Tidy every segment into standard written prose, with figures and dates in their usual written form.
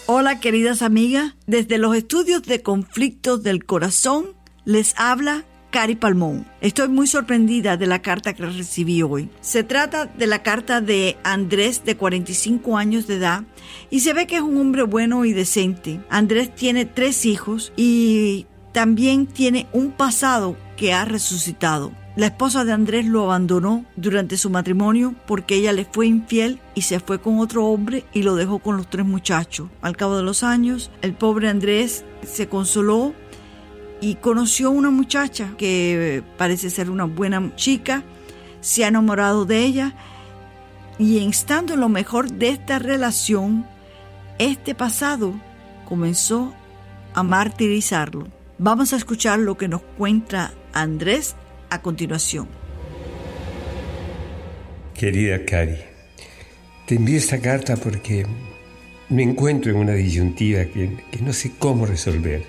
Hola, queridas amigas. Desde los estudios de conflictos del corazón, les habla Cari Palmón. Estoy muy sorprendida de la carta que recibí hoy. Se trata de la carta de Andrés, de 45 años de edad, y se ve que es un hombre bueno y decente. Andrés tiene 3 hijos y también tiene un pasado que ha resucitado. La esposa de Andrés lo abandonó durante su matrimonio porque ella le fue infiel y se fue con otro hombre y lo dejó con los 3 muchachos. Al cabo de los años, el pobre Andrés se consoló y conoció una muchacha que parece ser una buena chica, se ha enamorado de ella y estando en lo mejor de esta relación, este pasado comenzó a martirizarlo. Vamos a escuchar lo que nos cuenta Andrés a continuación. Querida Cari, te envío esta carta porque me encuentro en una disyuntiva que no sé cómo resolver.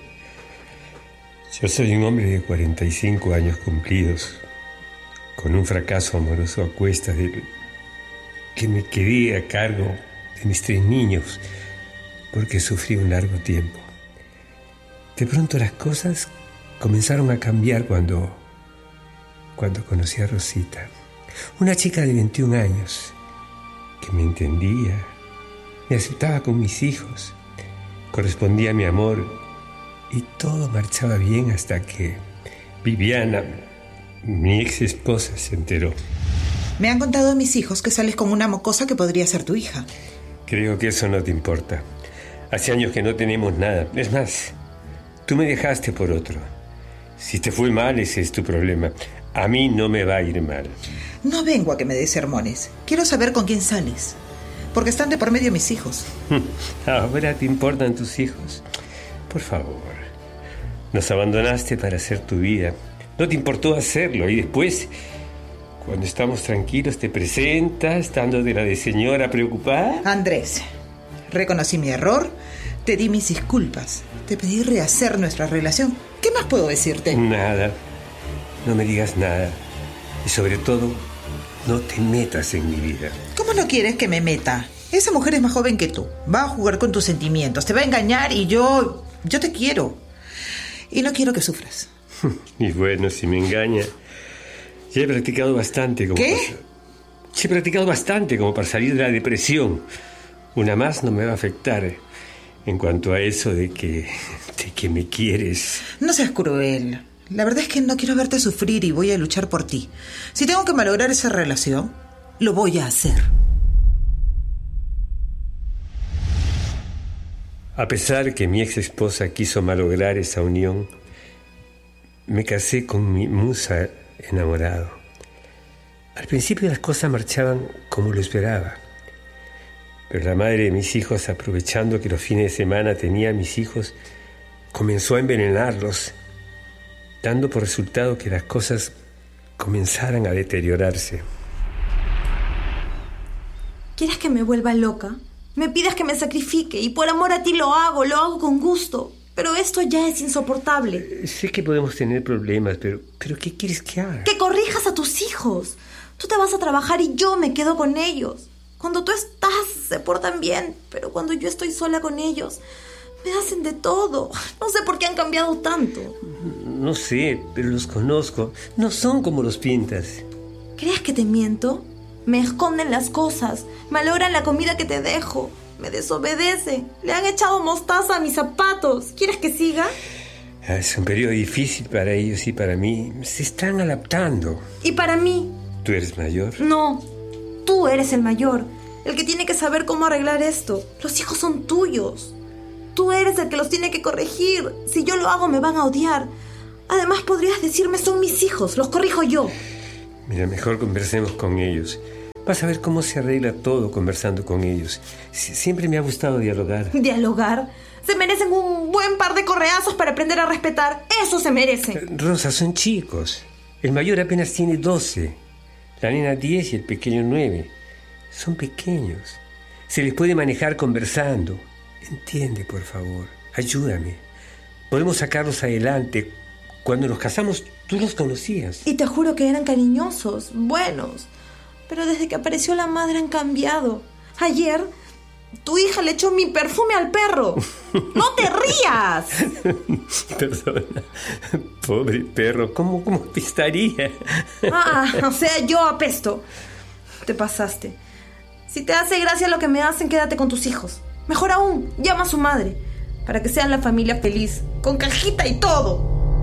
Yo soy un hombre de 45 años cumplidos, con un fracaso amoroso a cuestas de que me quedé a cargo de mis 3 niños porque sufrí un largo tiempo. De pronto las cosas comenzaron a cambiar cuando conocí a Rosita, una chica de 21 años que me entendía, me aceptaba con mis hijos, correspondía a mi amor y todo marchaba bien hasta que Viviana, mi ex esposa, se enteró. Me han contado mis hijos que sales con una mocosa que podría ser tu hija. Creo que eso no te importa. Hace años que no tenemos nada. Es más, tú me dejaste por otro. Si te fue mal, ese es tu problema. A mí no me va a ir mal. No vengo a que me des sermones. Quiero saber con quién sales. Porque están de por medio mis hijos. ¿Ahora te importan tus hijos? Por favor. Nos abandonaste para hacer tu vida. No te importó hacerlo. Y después, cuando estamos tranquilos, te presentas, dando de la de señora preocupada. Andrés, reconocí mi error. Te di mis disculpas. Te pedí rehacer nuestra relación. ¿Qué más puedo decirte? Nada. No me digas nada. Y sobre todo, no te metas en mi vida. ¿Cómo no quieres que me meta? Esa mujer es más joven que tú. Va a jugar con tus sentimientos. Te va a engañar y yo te quiero. Y no quiero que sufras. Y bueno, si me engaña, ya he practicado bastante como... ¿Qué? He practicado bastante como para salir de la depresión. Una más no me va a afectar. En cuanto a eso de que me quieres. No seas cruel. La verdad es que no quiero verte sufrir y voy a luchar por ti. Si tengo que malograr esa relación, lo voy a hacer. A pesar que mi ex esposa quiso malograr esa unión, me casé con mi musa enamorado. Al principio las cosas marchaban como lo esperaba. Pero la madre de mis hijos, aprovechando que los fines de semana tenía a mis hijos, comenzó a envenenarlos, dando por resultado que las cosas comenzaran a deteriorarse. ¿Quieres que me vuelva loca? Me pides que me sacrifique y por amor a ti lo hago con gusto. Pero esto ya es insoportable. Sé que podemos tener problemas, pero ¿qué quieres que haga? Que corrijas a tus hijos. Tú te vas a trabajar y yo me quedo con ellos. Cuando tú estás, se portan bien, pero cuando yo estoy sola con ellos, me hacen de todo. No sé por qué han cambiado tanto. No sé, pero los conozco. No son como los pintas. ¿Crees que te miento? Me esconden las cosas, malogran la comida que te dejo, me desobedecen, le han echado mostaza a mis zapatos. ¿Quieres que siga? Es un periodo difícil para ellos y para mí. Se están adaptando. ¿Y para mí? ¿Tú eres mayor? No, tú eres el mayor, el que tiene que saber cómo arreglar esto. Los hijos son tuyos. Tú eres el que los tiene que corregir. Si yo lo hago, me van a odiar. Además, podrías decirme, son mis hijos, los corrijo yo. Mira, mejor conversemos con ellos. Vas a ver cómo se arregla todo conversando con ellos. Siempre me ha gustado dialogar. ¿Dialogar? Se merecen un buen par de correazos para aprender a respetar. Eso se merecen. Rosa, son chicos. El mayor apenas tiene 12. La nena 10 y el pequeño 9. Son pequeños. Se les puede manejar conversando. Entiende, por favor. Ayúdame. Podemos sacarlos adelante. Cuando nos casamos, tú los conocías. Y te juro que eran cariñosos, buenos. Pero desde que apareció la madre han cambiado. Ayer Tu hija le echó mi perfume al perro. ¡No te rías! Perdona, pobre perro, ¿cómo apestaría? O sea, yo apesto. Te pasaste. Si te hace gracia lo que me hacen, quédate con tus hijos. Mejor aún, llama a su madre, para que sean la familia feliz, con cajita y todo.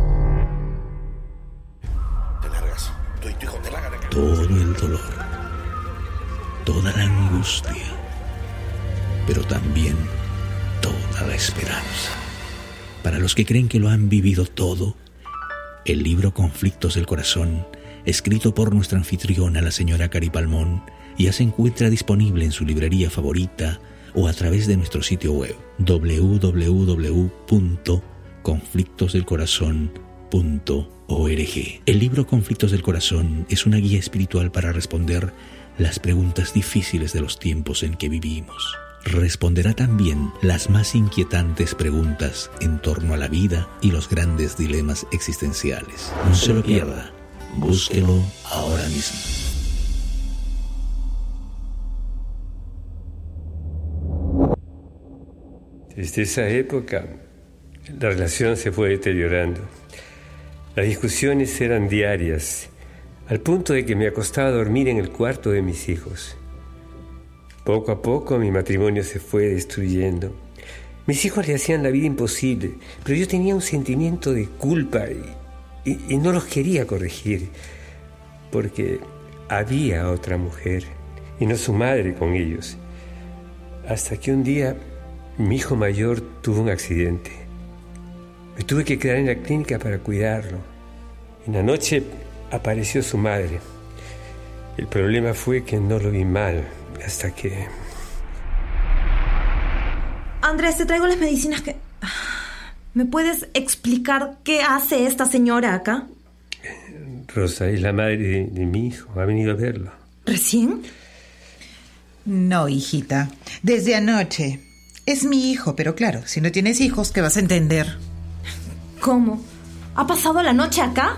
Te largas. Tú y tu hijo te largan de acá. Todo el dolor, toda la angustia, pero también toda la esperanza. Para los que creen que lo han vivido todo, el libro Conflictos del Corazón, escrito por nuestra anfitriona, la señora Cari Palmón, ya se encuentra disponible en su librería favorita o a través de nuestro sitio web www.conflictosdelcorazon.org. El libro Conflictos del Corazón es una guía espiritual para responder las preguntas difíciles de los tiempos en que vivimos. Responderá también las más inquietantes preguntas en torno a la vida y los grandes dilemas existenciales. No se lo pierda. Búsquelo ahora mismo. Desde esa época, la relación se fue deteriorando. Las discusiones eran diarias, al punto de que me acostaba a dormir en el cuarto de mis hijos. Poco a poco mi matrimonio se fue destruyendo. Mis hijos le hacían la vida imposible, pero yo tenía un sentimiento de culpa y no los quería corregir, porque había otra mujer, y no su madre con ellos. Hasta que un día mi hijo mayor tuvo un accidente. Me tuve que quedar en la clínica para cuidarlo. En la noche apareció su madre. El problema fue que no lo vi mal, hasta que... Andrés, te traigo las medicinas que... ¿Me puedes explicar qué hace esta señora acá? Rosa es la madre de mi hijo. Ha venido a verlo. ¿Recién? No, hijita. Desde anoche. Es mi hijo, pero claro, si no tienes hijos, ¿qué vas a entender? ¿Cómo? ¿Ha pasado la noche acá?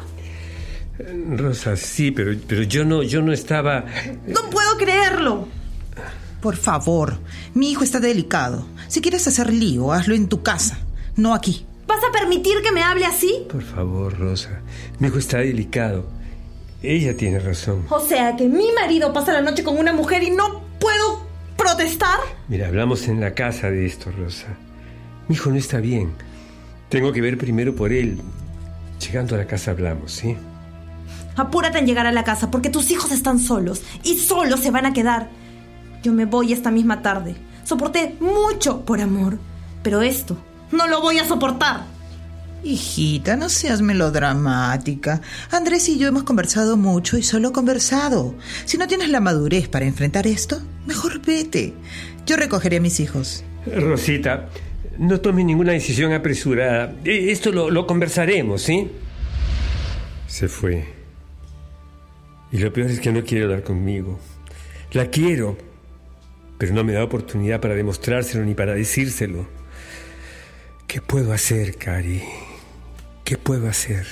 Rosa, sí, pero yo no estaba... ¡No puedo creerlo! Por favor, mi hijo está delicado. Si quieres hacer lío, hazlo en tu casa, no aquí. ¿Vas a permitir que me hable así? Por favor, Rosa. Mi hijo está delicado. Ella tiene razón. O sea, que mi marido pasa la noche con una mujer y no puedo protestar. Mira, hablamos en la casa de esto, Rosa. Mi hijo no está bien. Tengo que ver primero por él. Llegando a la casa hablamos, ¿sí? Apúrate en llegar a la casa, porque tus hijos están solos. Y solos se van a quedar. Yo me voy esta misma tarde. Soporté mucho por amor. Pero esto no lo voy a soportar. Hijita, no seas melodramática. Andrés y yo hemos conversado mucho y solo conversado. Si no tienes la madurez para enfrentar esto, mejor vete. Yo recogeré a mis hijos. Rosita, no tomes ninguna decisión apresurada. Esto lo conversaremos, ¿sí? Se fue. Y lo peor es que no quiere hablar conmigo. La quiero, pero no me da oportunidad para demostrárselo ni para decírselo. ¿Qué puedo hacer, Cari? ¿Qué puedo hacer?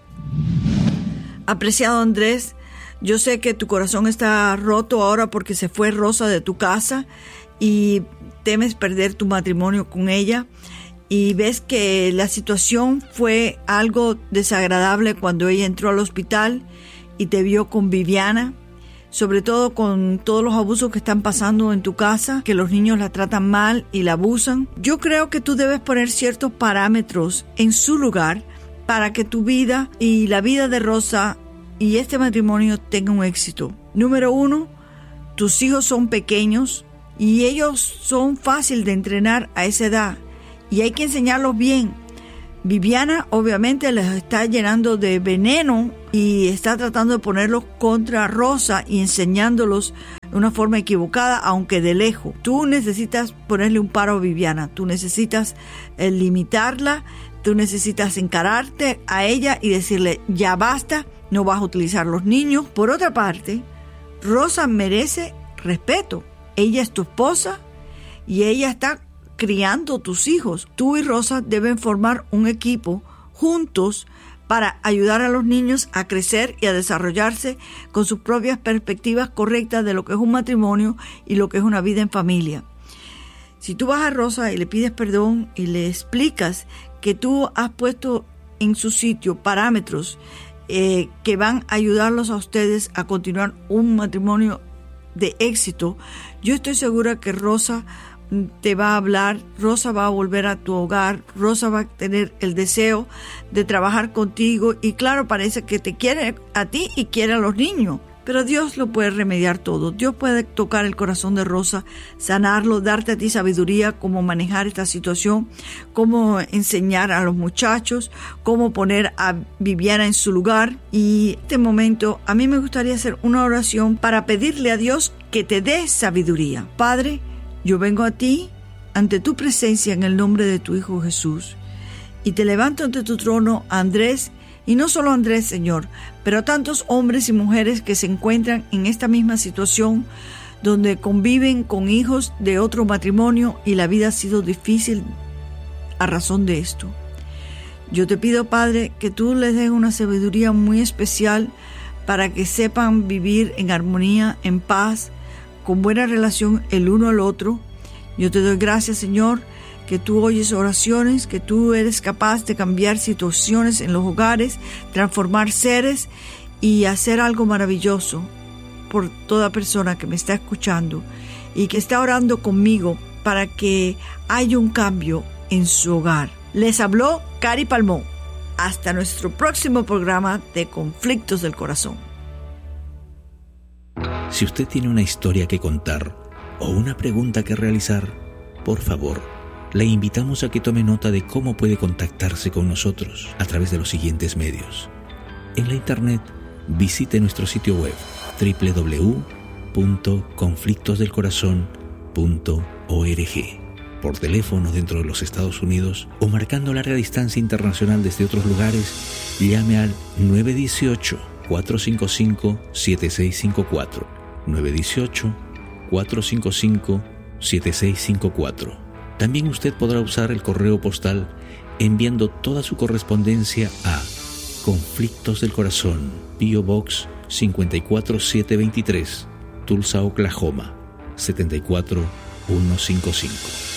Apreciado Andrés, yo sé que tu corazón está roto ahora porque se fue Rosa de tu casa y temes perder tu matrimonio con ella y ves que la situación fue algo desagradable cuando ella entró al hospital y te vio con Viviana, sobre todo con todos los abusos que están pasando en tu casa, que los niños la tratan mal y la abusan. Yo creo que tú debes poner ciertos parámetros en su lugar para que tu vida y la vida de Rosa y este matrimonio tengan un éxito. Número 1, tus hijos son pequeños y ellos son fácil de entrenar a esa edad y hay que enseñarlos bien. Viviana obviamente les está llenando de veneno y está tratando de ponerlos contra Rosa y enseñándolos de una forma equivocada, aunque de lejos. Tú necesitas ponerle un paro a Viviana, tú necesitas limitarla, tú necesitas encararte a ella y decirle ya basta, no vas a utilizar los niños. Por otra parte, Rosa merece respeto. Ella es tu esposa y ella está criando tus hijos. Tú y Rosa deben formar un equipo juntos para ayudar a los niños a crecer y a desarrollarse con sus propias perspectivas correctas de lo que es un matrimonio y lo que es una vida en familia. Si tú vas a Rosa y le pides perdón y le explicas que tú has puesto en su sitio parámetros que van a ayudarlos a ustedes a continuar un matrimonio de éxito, yo estoy segura que Rosa te va a hablar, Rosa va a volver a tu hogar, Rosa va a tener el deseo de trabajar contigo y claro, parece que te quiere a ti y quiere a los niños. Pero Dios lo puede remediar todo. Dios puede tocar el corazón de Rosa, sanarlo, darte a ti sabiduría, cómo manejar esta situación, cómo enseñar a los muchachos, cómo poner a Viviana en su lugar. Y en este momento a mí me gustaría hacer una oración para pedirle a Dios que te dé sabiduría. Padre, yo vengo a ti ante tu presencia en el nombre de tu Hijo Jesús y te levanto ante tu trono a Andrés. Y no solo Andrés, Señor, pero a tantos hombres y mujeres que se encuentran en esta misma situación, donde conviven con hijos de otro matrimonio y la vida ha sido difícil a razón de esto. Yo te pido, Padre, que tú les des una sabiduría muy especial para que sepan vivir en armonía, en paz, con buena relación el uno al otro. Yo te doy gracias, Señor, que tú oyes oraciones, que tú eres capaz de cambiar situaciones en los hogares, transformar seres y hacer algo maravilloso por toda persona que me está escuchando y que está orando conmigo para que haya un cambio en su hogar. Les habló Cari Palmón. Hasta nuestro próximo programa de Conflictos del Corazón. Si usted tiene una historia que contar o una pregunta que realizar, por favor, le invitamos a que tome nota de cómo puede contactarse con nosotros a través de los siguientes medios. En la internet, visite nuestro sitio web www.conflictosdelcorazon.org. Por teléfono dentro de los Estados Unidos o marcando larga distancia internacional desde otros lugares, llame al 918-455-7654. 918-455-7654. También usted podrá usar el correo postal enviando toda su correspondencia a Conflictos del Corazón, P.O. Box 54723, Tulsa, Oklahoma 74155.